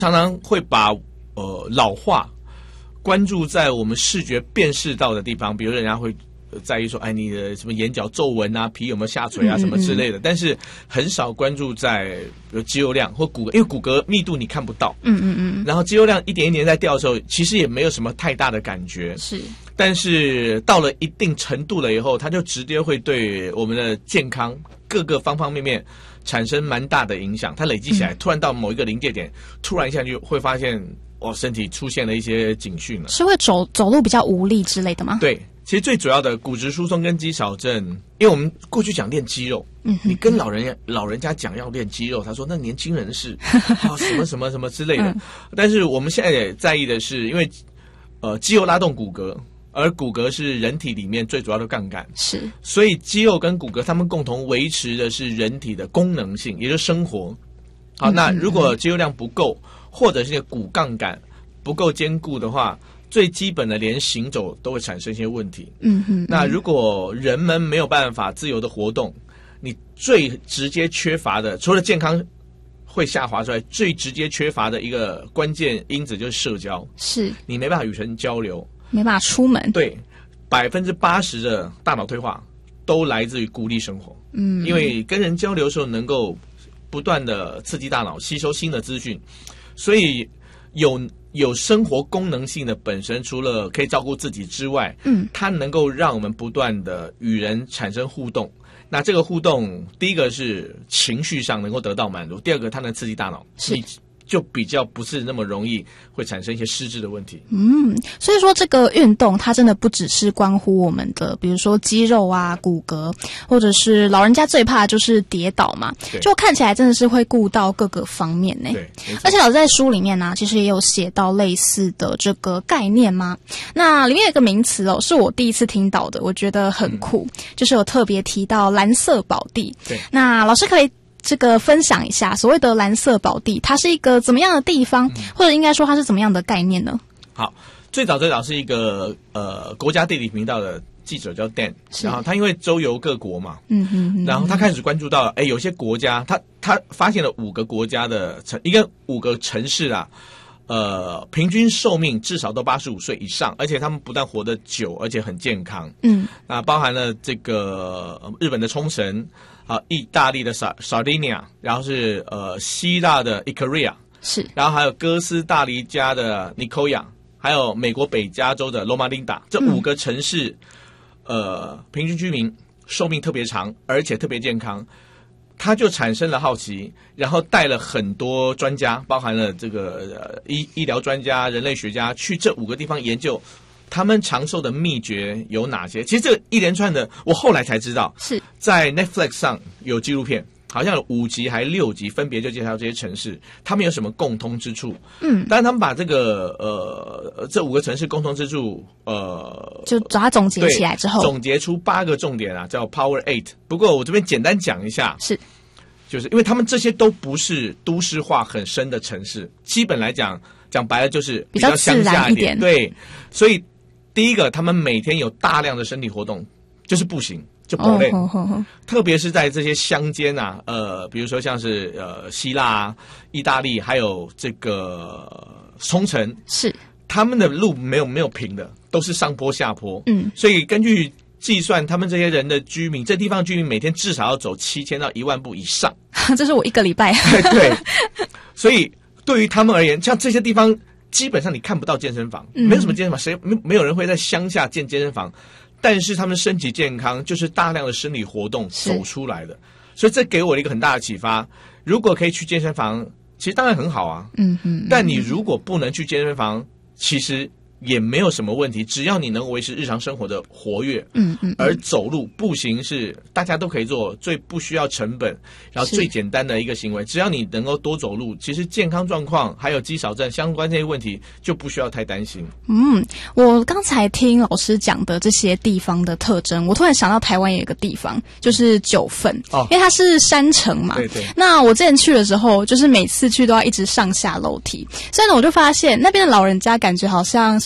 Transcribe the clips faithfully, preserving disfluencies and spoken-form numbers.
常常会把呃老化关注在我们视觉辨识到的地方，比如人家会在意说，哎，你的什么眼角皱纹啊，皮有没有下垂啊，什么之类的，嗯嗯，但是很少关注在比如肌肉量或骨骼，因为骨骼密度你看不到，嗯嗯嗯，然后肌肉量一点一点在掉的时候，其实也没有什么太大的感觉，是，但是到了一定程度了以后，它就直接会对我们的健康各个方方面面产生蛮大的影响。它累积起来，嗯，突然到某一个临界点，突然一下就会发现，哦，身体出现了一些警讯了， 是会走走路比较无力之类的吗？ 对。其实最主要的骨质疏松跟肌少症，因为我们过去讲练肌肉，嗯，你跟老人老人家讲要练肌肉，他说那年轻人是啊什么什么什么之类的，嗯，但是我们现在也在意的是，因为呃肌肉拉动骨骼，而骨骼是人体里面最主要的杠杆，是，所以肌肉跟骨骼它们共同维持的是人体的功能性，也就是生活。好，嗯，那如果肌肉量不够，或者是骨杠杆不够坚固的话，最基本的连行走都会产生一些问题。嗯哼，那如果人们没有办法自由的活动，你最直接缺乏的，除了健康会下滑之外，最直接缺乏的一个关键因子就是社交。是，你没办法与人交流， 没办法出门。 对，百分之八十的大脑退化都来自于孤立生活。嗯，因为跟人交流的时候能够不断的刺激大脑吸收新的资讯，所以有有生活功能性的本身，除了可以照顾自己之外，嗯，它能够让我们不断的与人产生互动。那这个互动，第一个是情绪上能够得到满足，第二个它能刺激大脑，你就比较不是那么容易会产生一些失智的问题。 嗯，所以说这个运动它真的不只是关乎我们的，比如说肌肉啊、骨骼，或者是老人家最怕的就是跌倒嘛，就看起来真的是会顾到各个方面呢。对，而且老师在书里面呢、啊，其实也有写到类似的这个概念嘛。那里面有一个名词哦，是我第一次听到的，我觉得很酷，嗯、就是有特别提到蓝色宝地。对，那老师可以这个分享一下所谓的蓝色宝地，它是一个怎么样的地方，嗯、或者应该说它是怎么样的概念呢？ 好，最早最早是一个呃国家地理频道的记者叫 Dan， 然后他因为周游各国嘛，嗯哼哼，然后他开始关注到，哎，有些国家他他发现了五个国家的城，一个五个城市啊。呃，平均寿命至少都八十五岁以上，而且他们不但活得久，而且很健康。嗯，那包含了这个、呃、日本的冲绳啊、呃，意大利的萨萨丁尼亚，然后是呃希腊的 Ikaria， 是，然后还有哥斯达黎加的尼科亚，还有美国北加州的罗马琳达，这五个城市，嗯、呃，平均居民寿命特别长，而且特别健康。他就产生了好奇，然后带了很多专家，包含了这个、呃、医医疗专家、人类学家，去这五个地方研究他们长寿的秘诀有哪些。其实这一连串的，我后来才知道，是在 Netflix 上有纪录片，好像有五集还六集，分别就介绍这些城市，他们有什么共通之处。嗯，但是他们把这个呃这五个城市共通之处，呃， 就把它总结起来之后， 总结出八个重点啊，叫 Power Eight。不过我这边简单讲一下，是。就是因为他们这些都不是都市化很深的城市，基本来讲讲白了就是比较乡下一点。对，所以第一个，他们每天有大量的身体活动，就是步行，就跑累。Oh, oh, oh, oh. 特别是在这些乡间啊，呃，比如说像是呃希腊啊、意大利，还有这个冲绳，是他们的路没有没有平的，都是上坡下坡。嗯，所以根据计算他们这些人的居民，这地方居民每天至少要走七千到一万步以上， 这是我一个礼拜。 对，所以对于他们而言，像这些地方基本上你看不到健身房，嗯、没有什么健身房，谁没没有人会在乡下建健身房，但是他们身体健康就是大量的生理活动走出来的，所以这给我一个很大的启发。如果可以去健身房，其实当然很好啊，嗯嗯，但你如果不能去健身房，其实也没有什么问题，只要你能维持日常生活的活跃，嗯嗯，而走路步行是大家都可以做，最不需要成本，然后最简单的一个行为，只要你能够多走路，其实健康状况还有肌少症相关这些问题就不需要太担心。 嗯，我刚才听老师讲的这些地方的特征，我突然想到台湾有一个地方就是九份，哦，因为它是山城嘛，对对。那我之前去的时候，就是每次去都要一直上下楼梯，所以呢，我就发现那边的老人家感觉好像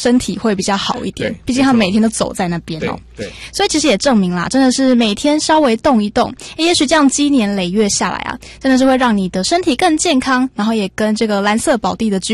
身体会比较好一点，毕竟他每天都走在那边哦。 对， 所以其实也证明啦，真的是每天稍微动一动，也许这样积年累月下来啊，真的是会让你的身体更健康，然后也跟这个蓝色宝地的